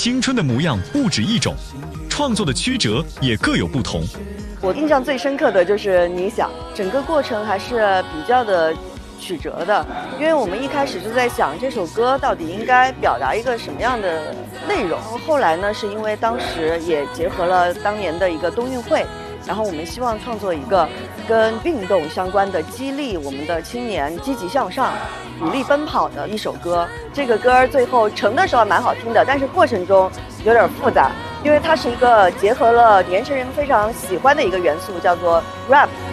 青春的模样不止一种，创作的曲折也各有不同。 我印象最深刻的就是你想，整个过程还是比较的曲折的，因为我们一开始就在想这首歌到底应该表达一个什么样的内容。后来呢，是因为当时也结合了当年的一个冬运会，然后我们希望创作一个跟运动相关的，激励我们的青年积极向上、努力奔跑的一首歌。这个歌最后成的时候蛮好听的，但是过程中有点复杂，因为它是一个结合了年轻人非常喜欢的一个元素，叫做 rap。